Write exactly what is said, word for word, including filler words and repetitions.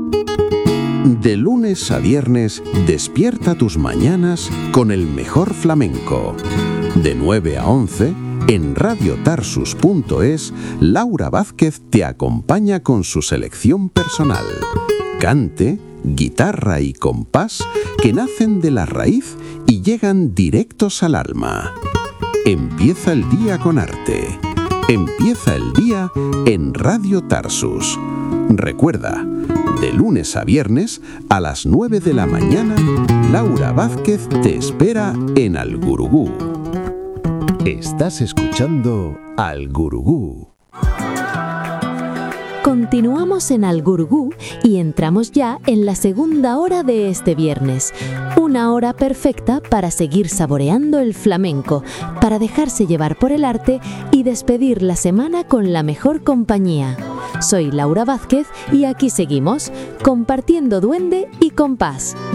De lunes a viernes, despierta tus mañanas con el mejor flamenco. De nueve a once, en radio tarsus punto es, Laura Vázquez te acompaña con su selección personal. Cante, guitarra y compás que nacen de la raíz y llegan directos al alma. Empieza el día con arte. Empieza el día en Radio Tarsus. Recuerda, de lunes a viernes a las nueve de la mañana, Laura Vázquez te espera en Al Gurugú. Estás escuchando Al Gurugú. Continuamos en Al Gurugú y entramos ya en la segunda hora de este viernes. Una hora perfecta para seguir saboreando el flamenco, para dejarse llevar por el arte y despedir la semana con la mejor compañía. Soy Laura Vázquez y aquí seguimos, compartiendo duende y compás.